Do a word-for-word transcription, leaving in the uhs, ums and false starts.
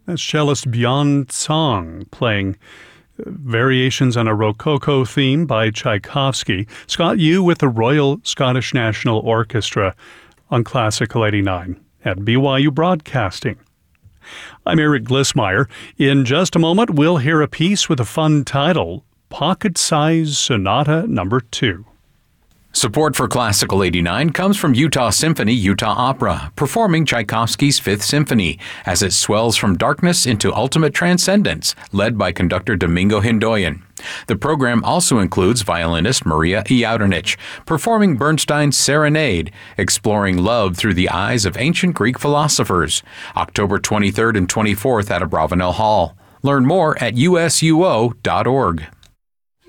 That's cellist Bjorn Song playing variations on a Rococo theme by Tchaikovsky. Scott Yu with the Royal Scottish National Orchestra on Classical eighty-nine at B Y U Broadcasting. I'm Eric Glissmeyer. In just a moment, we'll hear a piece with a fun title, Pocket Size Sonata Number two. Support for Classical eighty-nine comes from Utah Symphony Utah Opera, performing Tchaikovsky's Fifth Symphony as it swells from darkness into ultimate transcendence, led by conductor Domingo Hindoyan. The program also includes violinist Maria Iaudenich, performing Bernstein's Serenade, exploring love through the eyes of ancient Greek philosophers, October twenty-third and twenty-fourth at Abravanel Hall. Learn more at U S U O dot org.